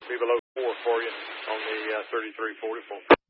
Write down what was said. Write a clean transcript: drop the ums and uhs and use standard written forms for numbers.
be below 4 for you on the 3344.